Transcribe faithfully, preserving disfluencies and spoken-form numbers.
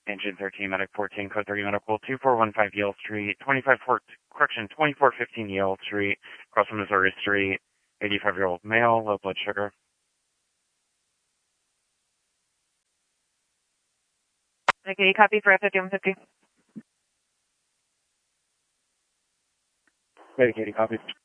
Engine thirteen, Medic fourteen, Code thirty Medical, two four one five Yale Street, twenty-five four, correction, twenty-four fifteen Yale Street, across from Missouri Street, eighty-five-year-old male, low blood sugar. Okay, copy for F fifty-one fifty. Medic eighty, copy.